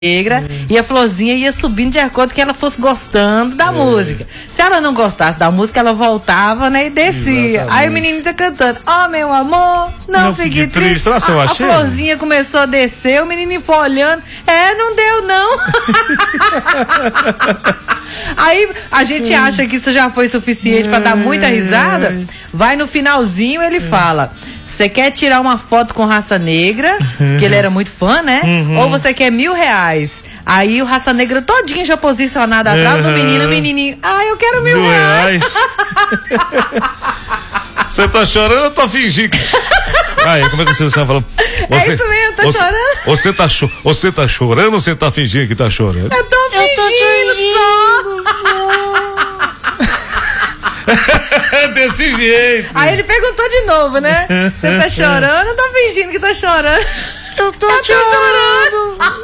Negra e a Florzinha ia subindo de acordo que ela fosse gostando da música. Se ela não gostasse da música, ela voltava, né, e descia. Exatamente. Aí o menino tá cantando: ó, meu amor, não fique triste. A Florzinha começou a descer, o menino foi olhando: não deu não. Aí a gente acha que isso já foi suficiente pra dar muita risada. Vai no finalzinho, ele fala: você quer tirar uma foto com Raça Negra, que ele era muito fã, né? Ou você quer R$1.000? Aí o Raça Negra todinho já posicionado atrás do menino, o menininho: eu quero R$1.000. Você tá chorando ou tô fingindo? Aí, como é que você falou? É isso mesmo, tô chorando. Você tá chorando ou você tá fingindo que tá chorando? Eu tô fingindo só. Desse jeito. Aí ele perguntou de novo, né? Você tá chorando ou tá fingindo que tá chorando? Eu tô chorando.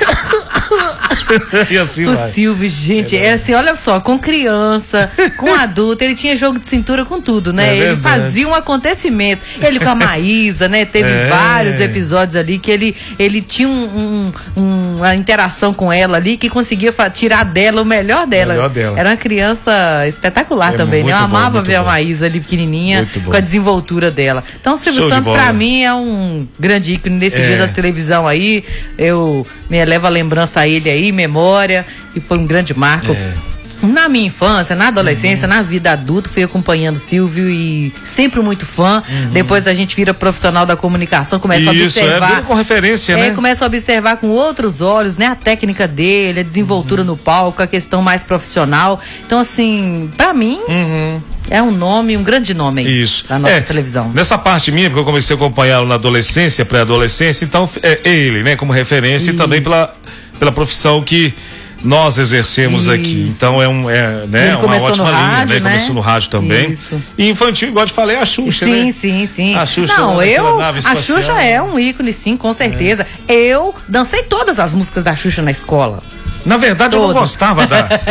E assim o vai. Silvio, gente, é assim, olha só, com criança, com adulto, ele tinha jogo de cintura com tudo, né? Ele fazia um acontecimento. Ele com a Maísa, né? Teve vários episódios ali que ele tinha uma interação com ela ali que conseguia tirar dela o melhor dela. Era uma criança espetacular também, né? Eu amava ver a Maísa ali pequenininha com a desenvoltura dela. Então o Silvio Santos pra mim é um grande ícone nesse dia da televisão aí. Eu me elevo a lembrança a ele aí, memória, e foi um grande marco. Na minha infância, na adolescência, na vida adulta, fui acompanhando o Silvio e sempre muito fã. Depois a gente vira profissional da comunicação, começa a observar. Com referência, né? Começa a observar com outros olhos, né? A técnica dele, a desenvoltura no palco, a questão mais profissional. Então, assim, pra mim, é um nome, um grande nome aí da nossa televisão. Nessa parte minha, porque eu comecei a acompanhá-lo na adolescência, pré-adolescência, então é ele, né? Como referência e também pela profissão que nós exercemos aqui. Então é uma ótima linha, né? Começou no rádio também. Isso. E infantil, igual eu te falei, a Xuxa, né? Sim. A Xuxa, a Xuxa é um ícone, sim, com certeza. Eu dancei todas as músicas da Xuxa na escola. Na verdade, eu não gostava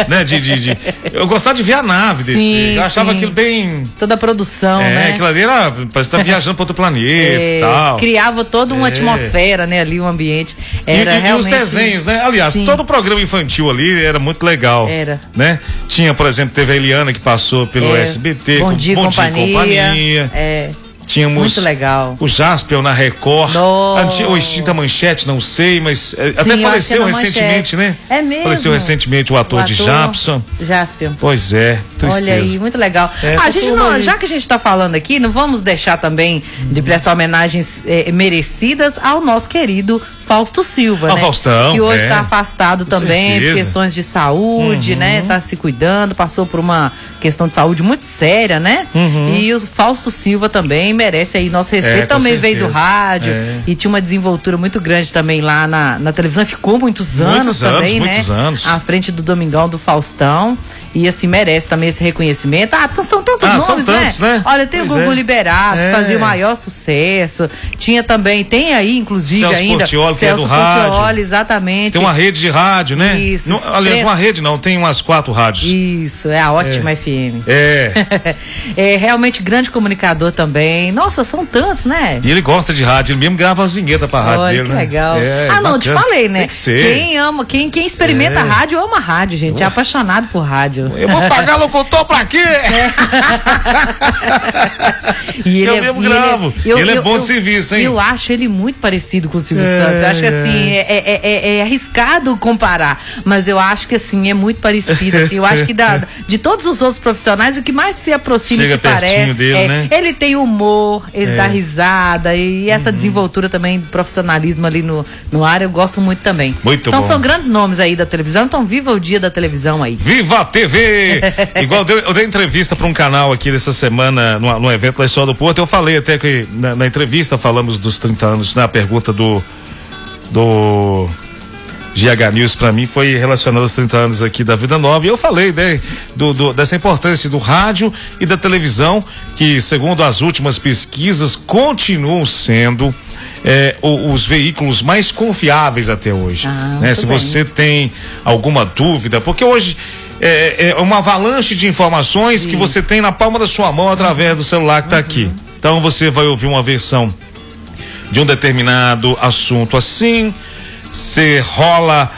eu gostava de ver a nave desse. Eu achava aquilo bem. Toda a produção, né? Aquilo ali era. Parece que tá viajando para outro planeta e tal. Criava toda uma atmosfera, né? Ali, um ambiente. Era e os desenhos, né? Aliás, todo o programa infantil ali era muito legal. Né? Tinha, por exemplo, teve a Eliana que passou pelo SBT. Bom Dia e Companhia. Tínhamos muito legal. O Jaspion na Record. Ou extinta Manchete, não sei, mas até faleceu recentemente, né? É mesmo? Faleceu recentemente o ator de Jaspion. Pois é, tristeza. Olha aí, muito legal. Já que a gente tá falando aqui, não vamos deixar também de prestar homenagens merecidas ao nosso querido Fausto Silva, né? Faustão, que hoje está afastado também por questões de saúde, né? Tá se cuidando, passou por uma questão de saúde muito séria, né? E o Fausto Silva também merece aí nosso respeito. Também veio do rádio e tinha uma desenvoltura muito grande também lá na televisão. Ficou muitos anos também, né? Muitos anos. À frente do Domingão do Faustão. E assim, merece também esse reconhecimento. São tantos nomes, né? Olha, tem o Gugu Liberato, que fazia o maior sucesso. Tinha também, tem aí, inclusive, Celso ainda. Portioli, que é do rádio. Exatamente. Tem uma rede de rádio, né? Isso. Aliás, uma rede não, tem umas 4 rádios. Isso, é a Ótima FM. É realmente grande comunicador também. Nossa, são tantos, né? E ele gosta de rádio, ele mesmo grava as vinhetas pra rádio dele, que né? Legal. Não, te falei, né? Tem que ser. Quem ama, quem experimenta rádio, ama rádio, gente. É apaixonado por rádio. Eu vou pagar locutor pra quê? E ele eu mesmo gravo. Ele é bom de serviço, hein? Eu acho ele muito parecido com o Silvio Santos. Eu acho que assim, é arriscado comparar. Mas eu acho que assim, é muito parecido. Assim, eu acho que de todos os outros profissionais, o que mais se aproxima e se parece. Dele, né? Ele tem humor, ele dá risada. E essa desenvoltura também do profissionalismo ali no ar, eu gosto muito também. Muito bom. São grandes nomes aí da televisão. Então, viva o dia da televisão aí. Viva a TV! Igual eu dei entrevista para um canal aqui dessa semana, num evento da História do Porto. Eu falei até que na entrevista falamos dos 30 anos, na pergunta do GH News, para mim foi relacionado aos 30 anos aqui da Vida Nova, e eu falei, né, dessa importância do rádio e da televisão, que segundo as últimas pesquisas continuam sendo os veículos mais confiáveis até hoje, né? Se você tem alguma dúvida, porque hoje é uma avalanche de informações que você tem na palma da sua mão através do celular que está aqui. Então você vai ouvir uma versão de um determinado assunto assim, você rola